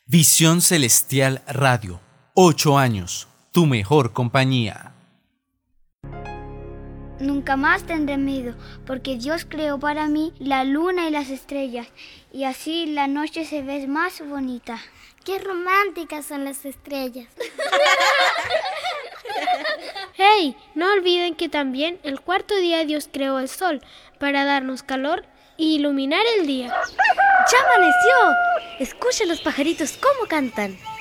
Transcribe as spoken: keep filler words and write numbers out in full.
Visión Celestial Radio. Ocho años. Tu mejor compañía. Nunca más tendré miedo, porque Dios creó para mí la luna y las estrellas, y así la noche se ve más bonita. ¡Qué románticas son las estrellas! ¡Hey! No olviden que también el cuarto día Dios creó el sol para darnos calor y iluminar el día. ¡Ya amaneció! Escuchen los pajaritos cómo cantan.